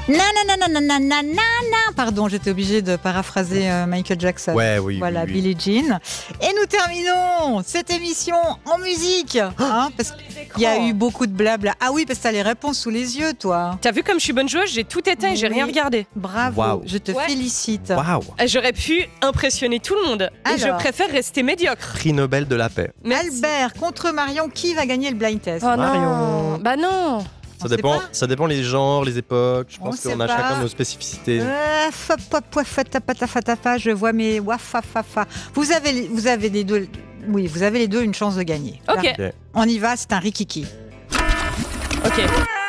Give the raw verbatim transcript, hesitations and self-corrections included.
Non, non, non, non, non, non, non, non. Pardon, j'étais obligée de paraphraser euh, Michael Jackson. Ouais, oui. Voilà, oui, oui. Billie Jean. Et nous terminons cette émission en musique. Hein, parce qu'il y a eu beaucoup de blabla. Ah oui, parce que t'as les réponses sous les yeux, toi. T'as vu comme je suis bonne joueuse, j'ai tout éteint et j'ai Oui. rien regardé. Bravo, Wow. je te Ouais. félicite. Waouh. J'aurais pu impressionner tout le monde. Et je Alors. préfère rester médiocre. Prix Nobel de la paix. Merci. Albert contre Marion, qui va gagner le blind test? Oh non. Marion. Bah non. Ça On sait dépend, pas. ça dépend les genres, les époques. Je On pense sait qu'on a pas. chacun nos spécificités. Euh, fa- pa- pa- fa- ta- pa- ta- fa- ta- fa, je vois mes wafa fa fa. Vous avez, les- vous avez les deux. Oui, vous avez les deux une chance de gagner. Ok. Là, on y va, c'est un rikiki. Ok.